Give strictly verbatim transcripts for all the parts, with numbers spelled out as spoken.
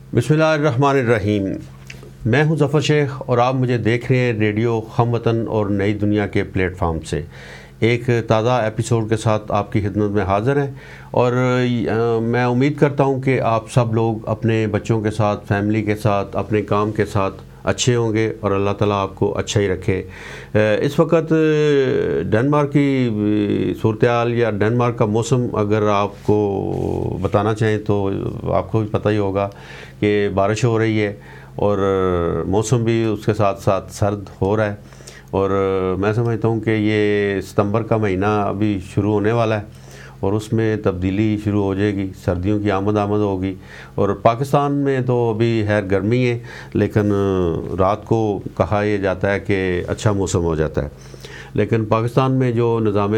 بسم اللہ الرحمن الرحیم. میں ہوں ظفر شیخ اور آپ مجھے دیکھ رہے ہیں ریڈیو ہم وطن اور نئی دنیا کے پلیٹ فارم سے. ایک تازہ ایپیسوڈ کے ساتھ آپ کی خدمت میں حاضر ہیں اور میں امید کرتا ہوں کہ آپ سب لوگ اپنے بچوں کے ساتھ، فیملی کے ساتھ، اپنے کام کے ساتھ اچھے ہوں گے اور اللہ تعالیٰ آپ کو اچھا ہی رکھے. اس وقت ڈنمارک کی صورتحال یا ڈنمارک کا موسم اگر آپ کو بتانا چاہیں تو آپ کو بھی پتہ ہی ہوگا کہ بارش ہو رہی ہے اور موسم بھی اس کے ساتھ ساتھ سرد ہو رہا ہے. اور میں سمجھتا ہوں کہ یہ ستمبر کا مہینہ ابھی شروع ہونے والا ہے اور اس میں تبدیلی شروع ہو جائے گی، سردیوں کی آمد آمد ہوگی. اور پاکستان میں تو ابھی خیر گرمی ہے لیکن رات کو کہا یہ جاتا ہے کہ اچھا موسم ہو جاتا ہے. لیکن پاکستان میں جو نظام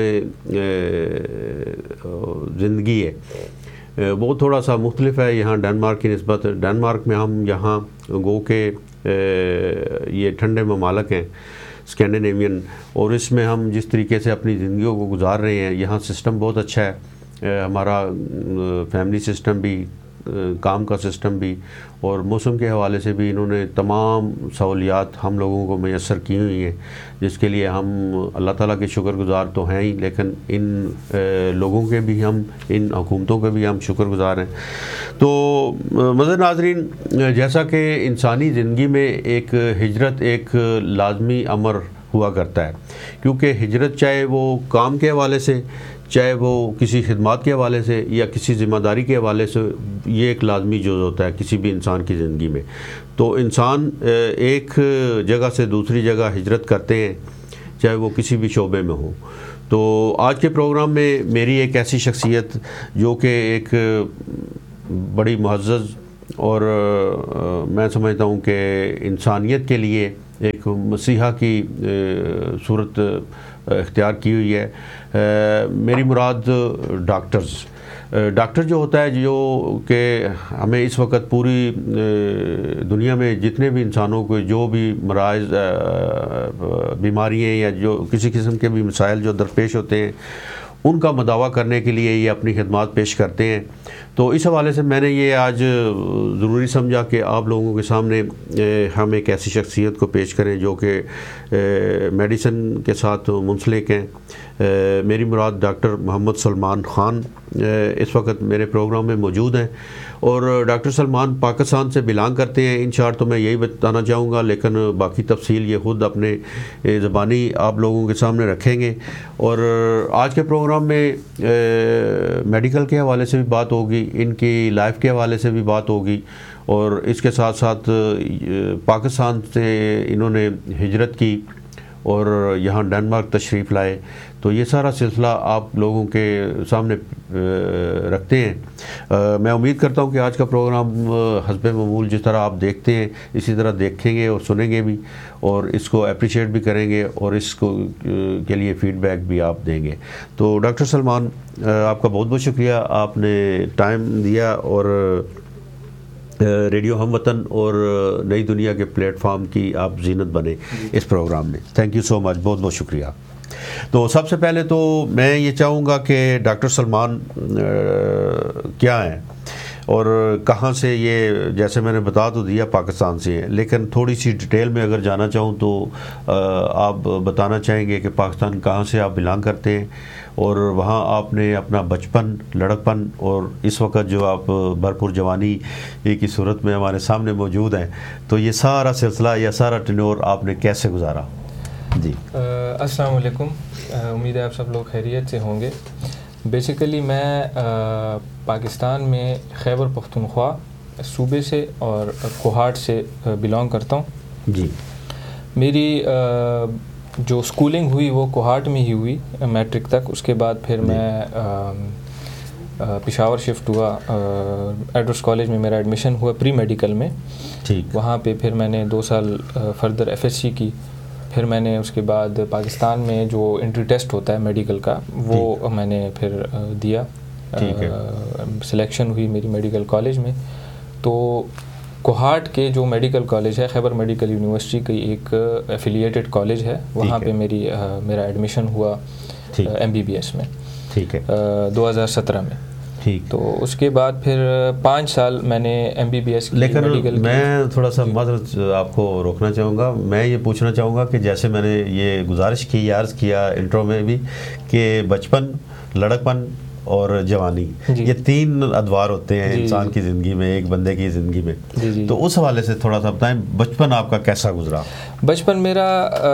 زندگی ہے وہ تھوڑا سا مختلف ہے یہاں ڈنمارک کی نسبت. ڈنمارک میں ہم یہاں گو کہ یہ ٹھنڈے ممالک ہیں اسکینڈینیوین، اور اس میں ہم جس طریقے سے اپنی زندگیوں کو گزار رہے ہیں یہاں سسٹم بہت اچھا ہے. ہمارا فیملی سسٹم بھی، کام کا سسٹم بھی اور موسم کے حوالے سے بھی انہوں نے تمام سہولیات ہم لوگوں کو میسر کی ہوئی ہیں، جس کے لیے ہم اللہ تعالیٰ کے شکر گزار تو ہیں ہی، لیکن ان لوگوں کے بھی ہم، ان حکومتوں کے بھی ہم شکر گزار ہیں. تو مزید ناظرین، جیسا کہ انسانی زندگی میں ایک ہجرت ایک لازمی امر ہوا کرتا ہے، کیونکہ ہجرت چاہے وہ کام کے حوالے سے، چاہے وہ کسی خدمات کے حوالے سے یا کسی ذمہ داری کے حوالے سے، یہ ایک لازمی جز ہوتا ہے کسی بھی انسان کی زندگی میں. تو انسان ایک جگہ سے دوسری جگہ ہجرت کرتے ہیں چاہے وہ کسی بھی شعبے میں ہو. تو آج کے پروگرام میں میری ایک ایسی شخصیت جو کہ ایک بڑی معزز اور میں سمجھتا ہوں کہ انسانیت کے لیے ایک مسیحا کی صورت اختیار کی ہوئی ہے. میری مراد ڈاکٹرز ڈاکٹر جو ہوتا ہے، جو کہ ہمیں اس وقت پوری دنیا میں جتنے بھی انسانوں کو جو بھی مراض بیماریاں یا جو کسی قسم کے بھی مسائل جو درپیش ہوتے ہیں ان کا مداوع کرنے کے لیے یہ اپنی خدمات پیش کرتے ہیں. تو اس حوالے سے میں نے یہ آج ضروری سمجھا کہ آپ لوگوں کے سامنے ہم ایک ایسی شخصیت کو پیش کریں جو کہ میڈیسن کے ساتھ منسلک ہیں. میری مراد ڈاکٹر محمد سلمان خان اس وقت میرے پروگرام میں موجود ہیں اور ڈاکٹر سلمان پاکستان سے بلانگ کرتے ہیں. ان شاء تو میں یہی بتانا چاہوں گا، لیکن باقی تفصیل یہ خود اپنے زبانی آپ لوگوں کے سامنے رکھیں گے. اور آج کے پروگرام میں میڈیکل کے حوالے سے بھی بات ہوگی، ان کی لائف کے حوالے سے بھی بات ہوگی، اور اس کے ساتھ ساتھ پاکستان سے انہوں نے ہجرت کی اور یہاں ڈنمارک تشریف لائے. تو یہ سارا سلسلہ آپ لوگوں کے سامنے رکھتے ہیں. میں امید کرتا ہوں کہ آج کا پروگرام حسب معمول جس طرح آپ دیکھتے ہیں اسی طرح دیکھیں گے اور سنیں گے بھی، اور اس کو اپریشیٹ بھی کریں گے اور اس کو کے لیے فیڈ بیک بھی آپ دیں گے. تو ڈاکٹر سلمان، آپ کا بہت بہت شکریہ، آپ نے ٹائم دیا اور ریڈیو ہم وطن اور نئی دنیا کے پلیٹ فارم کی آپ زینت بنے اس پروگرام میں. تھینک یو سو مچ، بہت بہت شکریہ. تو سب سے پہلے تو میں یہ چاہوں گا کہ ڈاکٹر سلمان کیا ہیں اور کہاں سے، یہ جیسے میں نے بتا تو دیا پاکستان سے ہیں، لیکن تھوڑی سی ڈیٹیل میں اگر جانا چاہوں تو آپ بتانا چاہیں گے کہ پاکستان کہاں سے آپ بلانگ کرتے ہیں اور وہاں آپ نے اپنا بچپن، لڑکپن اور اس وقت جو آپ بھرپور جوانی کی صورت میں ہمارے سامنے موجود ہیں، تو یہ سارا سلسلہ یا سارا ٹینور آپ نے کیسے گزارا؟ جی السلام علیکم، امید ہے آپ سب لوگ خیریت سے ہوں گے. بیسیکلی میں پاکستان میں خیبر پختونخوا صوبے سے اور کوہاٹ سے بلانگ کرتا ہوں. جی میری جو اسکولنگ ہوئی وہ کوہاٹ میں ہی ہوئی میٹرک تک. اس کے بعد پھر میں پشاور شفٹ ہوا، ایڈورس کالج میں میرا ایڈمیشن ہوا پری میڈیکل میں. ٹھیک. وہاں پہ پھر میں نے دو سال فردر ایف ایس سی کی. پھر میں نے اس کے بعد پاکستان میں جو انٹری ٹیسٹ ہوتا ہے میڈیکل کا وہ میں نے پھر دیا. سلیکشن ہوئی میری میڈیکل کالج میں. تو کوہاٹ کے جو میڈیکل کالج ہے، خیبر میڈیکل یونیورسٹی کی ایک ایفیلیٹڈ کالج ہے، وہاں پہ میری میرا ایڈمیشن ہوا ایم بی بی ایس میں. ٹھیک ہے. دو ہزار سترہ میں. ٹھیک. تو اس کے بعد پھر پانچ سال میں نے ایم بی بی ایس کی. لیکن میں تھوڑا سا معذرت آپ کو روکنا چاہوں گا. میں یہ پوچھنا چاہوں گا کہ جیسے میں نے یہ گزارش کی عرض کیا انٹرو میں بھی کہ بچپن, لڑکپن اور جوانی یہ تین ادوار ہوتے ہیں انسان کی زندگی میں, ایک بندے کی زندگی میں. تو اس حوالے سے تھوڑا سا بتائیں بچپن آپ کا کیسا گزرا؟ بچپن میرا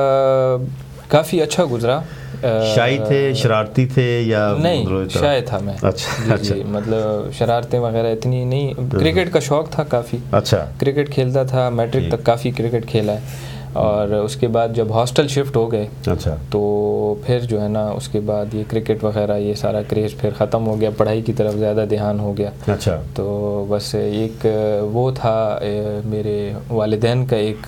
کافی اچھا گزرا. شائی تھے, شرارتی تھے یا؟ نہیں, شائی تھا میں. اچھا جی, مطلب شرارتیں وغیرہ اتنی نہیں. کرکٹ کا شوق تھا کافی. اچھا. کرکٹ کھیلتا تھا, میٹرک تک کافی کرکٹ کھیلا ہے. اور اس کے بعد جب ہاسٹل شفٹ ہو گئے اچھا تو پھر جو ہے نا اس کے بعد یہ کرکٹ وغیرہ یہ سارا کریز پھر ختم ہو گیا, پڑھائی کی طرف زیادہ دھیان ہو گیا. اچھا. تو بس ایک وہ تھا میرے والدین کا ایک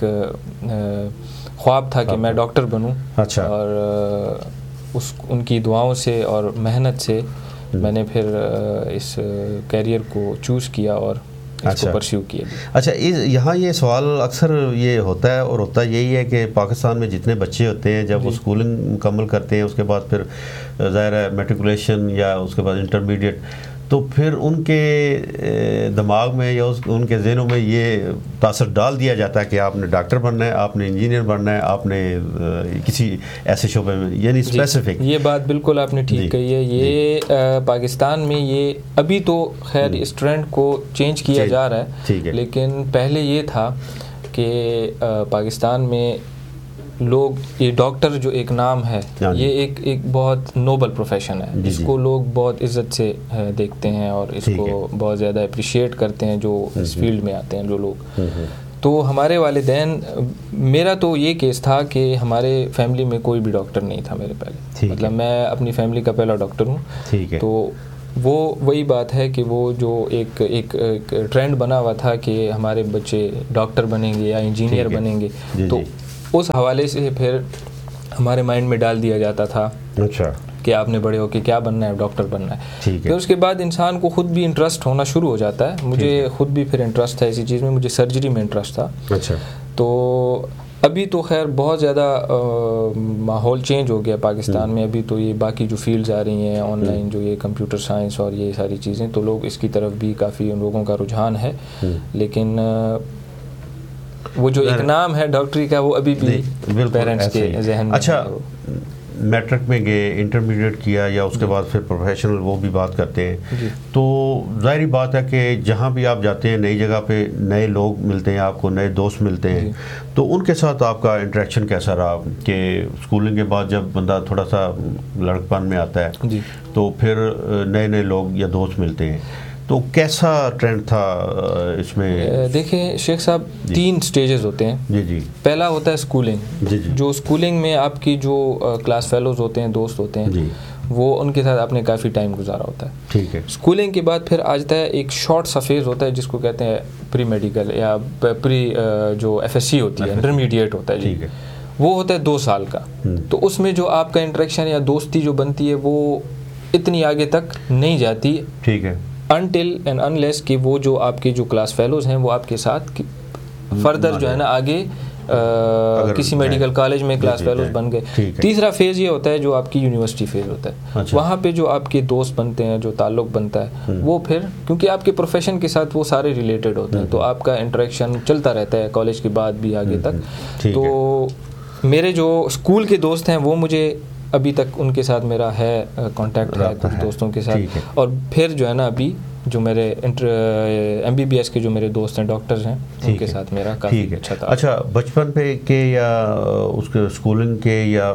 خواب تھا کہ میں ڈاکٹر بنوں. اچھا. اور اس ان کی دعاؤں سے اور محنت سے میں نے پھر اس کیریئر کو چوز کیا اور اس کو پرسیو کیا. اچھا, یہاں یہ سوال اکثر یہ ہوتا ہے اور ہوتا یہی ہے کہ پاکستان میں جتنے بچے ہوتے ہیں جب وہ اسکولنگ مکمل کرتے ہیں اس کے بعد پھر ظاہر ہے میٹریکولیشن یا اس کے بعد انٹرمیڈیٹ, تو پھر ان کے دماغ میں یا ان کے ذہنوں میں یہ تاثر ڈال دیا جاتا ہے کہ آپ نے ڈاکٹر بننا ہے, آپ نے انجینئر بننا ہے, آپ نے کسی ایسے شعبے میں, یعنی اسپیسیفک. یہ بات بالکل آپ نے ٹھیک کہی ہے. یہ پاکستان میں یہ ابھی تو خیر اس ٹرینڈ کو چینج کیا جا رہا ہے, لیکن پہلے یہ تھا کہ پاکستان میں لوگ یہ ڈاکٹر جو ایک نام ہے یہ ایک ایک بہت نوبل پروفیشن ہے جس کو لوگ بہت عزت سے دیکھتے ہیں اور اس کو بہت زیادہ اپریشیٹ کرتے ہیں جو اس فیلڈ میں آتے ہیں جو لوگ. تو ہمارے والدین, میرا تو یہ کیس تھا کہ ہمارے فیملی میں کوئی بھی ڈاکٹر نہیں تھا میرے پہلے, مطلب میں اپنی فیملی کا پہلا ڈاکٹر ہوں. تو وہ وہی بات ہے کہ وہ جو ایک ایک ٹرینڈ بنا ہوا تھا کہ ہمارے بچے ڈاکٹر بنیں گے یا انجینئر بنیں گے, تو اس حوالے سے پھر ہمارے مائنڈ میں ڈال دیا جاتا تھا اچھا کہ آپ نے بڑے ہو کے کیا بننا ہے, ڈاکٹر بننا ہے. پھر اس کے بعد انسان کو خود بھی انٹرسٹ ہونا شروع ہو جاتا ہے. مجھے خود بھی پھر انٹرسٹ تھا اسی چیز میں, مجھے سرجری میں انٹرسٹ تھا. اچھا. تو ابھی تو خیر بہت زیادہ ماحول چینج ہو گیا پاکستان میں. ابھی تو یہ باقی جو فیلڈز آ رہی ہیں آن لائن, جو یہ کمپیوٹر سائنس اور یہ ساری چیزیں, تو لوگ اس کی طرف بھی کافی ان لوگوں کا رجحان ہے. لیکن وہ جو ایک نام ہے ڈاکٹری کا وہ ابھی بھی پیرنٹس کے ذہن میں. اچھا, میٹرک میں گئے, انٹرمیڈیٹ کیا یا اس کے بعد پھر پروفیشنل وہ بھی بات کرتے ہیں, تو ظاہری بات ہے کہ جہاں بھی آپ جاتے ہیں نئی جگہ پہ نئے لوگ ملتے ہیں آپ کو, نئے دوست ملتے ہیں, تو ان کے ساتھ آپ کا انٹریکشن کیسا رہا کہ اسکولنگ کے بعد جب بندہ تھوڑا سا لڑکپن میں آتا ہے تو پھر نئے نئے لوگ یا دوست ملتے ہیں, تو کیسا ٹرینڈ تھا اس میں؟ دیکھیں شیخ صاحب, تین سٹیجز ہوتے ہیں. جی جی. پہلا ہوتا ہے اسکولنگ. جی جی. جو اسکولنگ میں آپ کی جو کلاس فیلوز ہوتے ہیں, دوست ہوتے ہیں, جی, وہ ان کے ساتھ آپ نے کافی ٹائم گزارا ہوتا ہے. ٹھیک ہے. اسکولنگ کے بعد پھر آ جاتا ہے ایک شارٹ سا فیز ہوتا ہے جس کو کہتے ہیں پری میڈیکل یا پری جو ایف ایس سی ہوتی ہے, انٹرمیڈیٹ ہوتا ہے. ٹھیک ہے. وہ ہوتا ہے دو سال کا. تو اس میں جو آپ کا انٹریکشن یا دوستی جو بنتی ہے وہ اتنی آگے تک نہیں جاتی. ٹھیک ہے. انٹل اینڈ انلیس کہ وہ جو آپ کے جو کلاس فیلوز ہیں وہ آپ کے ساتھ فردر جو ہے نا آگے کسی میڈیکل کالج میں کلاس فیلوز بن گئے. تیسرا فیز یہ ہوتا ہے جو آپ کی یونیورسٹی فیز ہوتا ہے. وہاں پہ جو آپ کے دوست بنتے ہیں, جو تعلق بنتا ہے, وہ پھر کیونکہ آپ کے پروفیشن کے ساتھ وہ سارے ریلیٹڈ ہوتے ہیں, تو آپ کا انٹریکشن چلتا رہتا ہے کالج کے بعد بھی آگے تک. تو میرے جو اسکول کے دوست ہیں وہ مجھے ابھی تک ان کے ساتھ میرا ہے کانٹیکٹ ہے کچھ دوستوں کے ساتھ. اور پھر جو ہے نا ابھی جو میرے ایم بی بی ایس کے جو میرے دوست ہیں ڈاکٹرز ہیں ان کے ساتھ میرا کافی اچھا تھا. اچھا, بچپن پہ کے یا اس کے اسکولنگ کے یا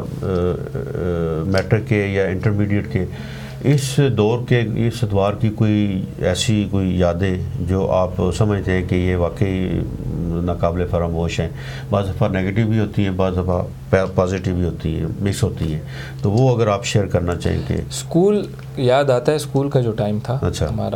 میٹرک کے یا انٹرمیڈیٹ کے اس دور کے اس ادوار کی کوئی ایسی کوئی یادیں جو آپ سمجھتے ہیں کہ یہ واقعی ناقابل فراموش ہیں؟ بعض دفعہ نیگیٹو بھی ہوتی ہیں, بعض دفعہ پازیٹیو بھی ہوتی ہیں, مکس ہوتی ہیں, تو وہ اگر آپ شیئر کرنا چاہیں کہ. اسکول یاد آتا ہے, اسکول کا جو ٹائم تھا ہمارا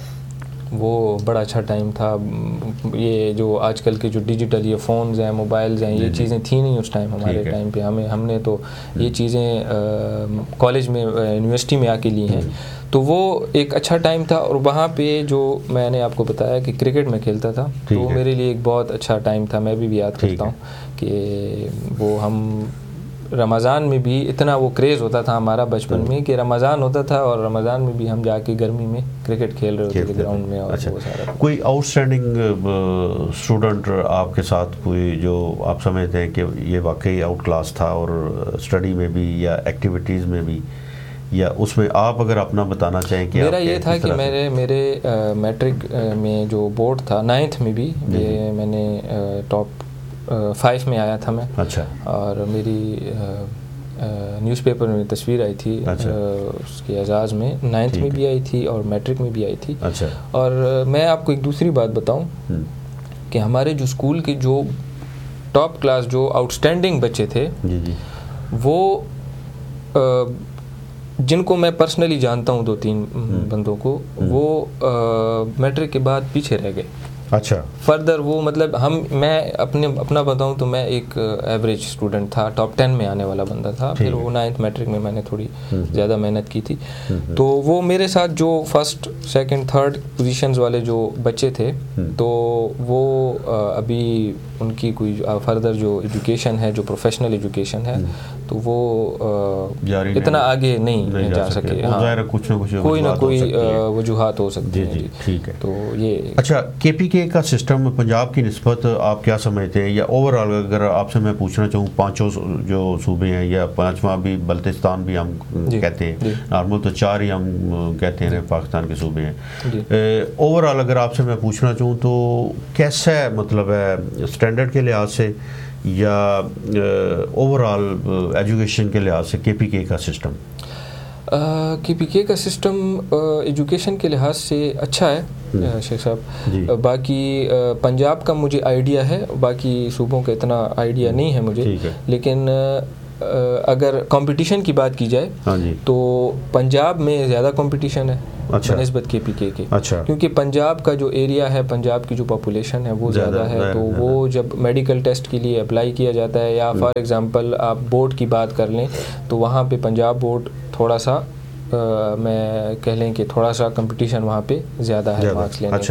وہ بڑا اچھا ٹائم تھا. یہ جو آج کل کے جو ڈیجیٹل یہ فونز ہیں, موبائلز ہیں, یہ چیزیں تھیں نہیں اس ٹائم ہمارے ٹائم پہ. ہمیں ہم نے تو یہ چیزیں کالج میں یونیورسٹی میں آ کے لی ہیں. تو وہ ایک اچھا ٹائم تھا. اور وہاں پہ جو میں نے آپ کو بتایا کہ کرکٹ میں کھیلتا تھا, تو وہ میرے لیے ایک بہت اچھا ٹائم تھا. میں بھی یاد کرتا ہوں کہ وہ ہم رمضان میں بھی اتنا وہ کریز ہوتا تھا ہمارا بچپن میں کہ رمضان ہوتا تھا اور رمضان میں بھی ہم جا کے گرمی میں کرکٹ کھیل رہے ہوتے تھے گراؤنڈ میں. اور وہ سارا کوئی آؤٹ اسٹینڈنگ اسٹوڈنٹ آپ کے ساتھ کوئی جو آپ سمجھتے ہیں کہ یہ واقعی آؤٹ کلاس تھا اور اسٹڈی میں بھی یا ایکٹیویٹیز میں بھی, یا اس میں آپ اگر اپنا بتانا چاہیں کہ میرا یہ تھا کہ میرے میرے میٹرک میں جو بورڈ تھا نائنتھ میں بھی یہ میں نے ٹاپ فائیو میں آیا تھا میں. اچھا. اور میری نیوز پیپر میں تصویر آئی تھی اس کے اعزاز میں, نائنتھ میں بھی آئی تھی اور میٹرک میں بھی آئی تھی. اچھا. اور میں آپ کو ایک دوسری بات بتاؤں کہ ہمارے جو اسکول کے جو ٹاپ کلاس جو آؤٹ اسٹینڈنگ بچے تھے جی جی وہ جن کو میں پرسنلی جانتا ہوں دو تین بندوں کو, وہ میٹرک کے بعد پیچھے رہ گئے. اچھا. فردر وہ مطلب ہم میں اپنے اپنا بتاؤں تو میں ایک ایوریج اسٹوڈنٹ تھا, ٹاپ ٹین میں آنے والا بندہ تھا. پھر وہ نائنتھ میٹرک میں میں نے تھوڑی زیادہ محنت کی تھی. تو وہ میرے ساتھ جو فرسٹ سیکنڈ تھرڈ پوزیشنز والے جو بچے تھے تو وہ ابھی ان کی کوئی فردر جو ایجوکیشن ہے, جو پروفیشنل ایجوکیشن ہے, تو وہ اتنا آگے نہیں جا سکے. ہاں, کچھ نہ کچھ کوئی نہ کوئی وجوہات ہو سکتی ہیں. جی ٹھیک ہے. تو یہ اچھا, کے پی کے کا سسٹم پنجاب کی نسبت آپ کیا سمجھتے ہیں, یا اوور آل اگر آپ سے میں پوچھنا چاہوں پانچوں جو صوبے ہیں یا پانچواں بھی بلتستان بھی ہم کہتے ہیں, نارمل تو چار ہی ہم کہتے ہیں پاکستان کے صوبے ہیں. اوور آل اگر آپ سے میں پوچھنا چاہوں تو کیسا مطلب ہے اسٹینڈرڈ کے لحاظ سے یا اوور آل ایجوکیشن کے لحاظ سے کے پی کے کا سسٹم؟ کے پی کے کا سسٹم ایجوکیشن کے لحاظ سے اچھا ہے شیخ صاحب. باقی پنجاب کا مجھے آئیڈیا ہے, باقی صوبوں کا اتنا آئیڈیا نہیں ہے مجھے. لیکن اگر کمپٹیشن کی بات کی جائے تو پنجاب میں زیادہ کمپٹیشن ہے بنسبت کے پی کے کے. کیونکہ پنجاب کا جو ایریا ہے, پنجاب کی جو پاپولیشن ہے وہ زیادہ ہے. تو وہ جب میڈیکل ٹیسٹ کے لیے اپلائی کیا جاتا ہے, یا فار ایگزامپل آپ بورڈ کی بات کر لیں تو وہاں پہ پنجاب بورڈ تھوڑا سا میں کہہ لیں کہ تھوڑا سا کمپٹیشن وہاں پہ زیادہ ہے مارکس لینے.